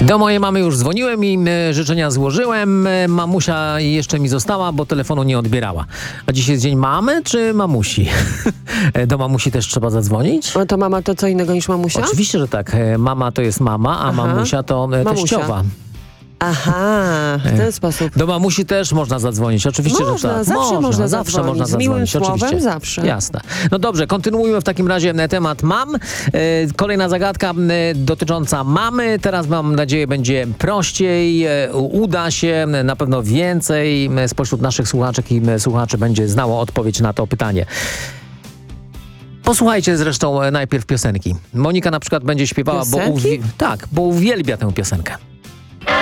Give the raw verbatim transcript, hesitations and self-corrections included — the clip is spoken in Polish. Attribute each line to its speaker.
Speaker 1: Do mojej mamy już dzwoniłem i e, życzenia złożyłem. E, Mamusia jeszcze mi została, bo telefonu nie odbierała. A dziś jest dzień mamy czy mamusi? E, Do mamusi też trzeba zadzwonić?
Speaker 2: A to mama to co innego niż mamusia?
Speaker 1: Oczywiście, że tak. E, Mama to jest mama, a
Speaker 2: Aha.
Speaker 1: mamusia to e,
Speaker 2: Mamusia.
Speaker 1: teściowa.
Speaker 2: Aha, w ten sposób.
Speaker 1: Do mamusi też można zadzwonić, oczywiście,
Speaker 2: Można,
Speaker 1: że tak.
Speaker 2: zawsze można
Speaker 1: zawsze
Speaker 2: zadzwonić.
Speaker 1: można
Speaker 2: Z
Speaker 1: zadzwonić,
Speaker 2: miłym słowem
Speaker 1: oczywiście.
Speaker 2: zawsze.
Speaker 1: Jasne. No dobrze, kontynuujmy w takim razie e, temat mam. E, Kolejna zagadka e, dotycząca mamy. Teraz mam nadzieję będzie prościej, e, uda się, e, na pewno więcej e, spośród naszych słuchaczek i e, słuchaczy będzie znało odpowiedź na to pytanie. Posłuchajcie zresztą e, najpierw piosenki. Monika na przykład będzie śpiewała, bo,
Speaker 2: Piosenki?
Speaker 1: uwi- tak, bo uwielbia tę piosenkę.